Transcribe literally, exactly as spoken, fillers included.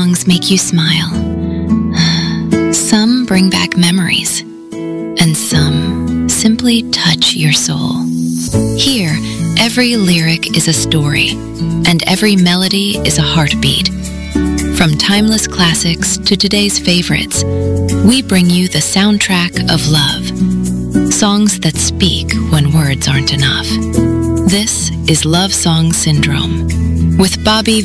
songs make you smile. Some bring back memories, and some simply touch your soul. Here, every lyric is a story, and every melody is a heartbeat. From timeless classics to today's favorites, we bring you the soundtrack of love. Songs that speak when words aren't enough. This is Love Song Syndrome with Bobby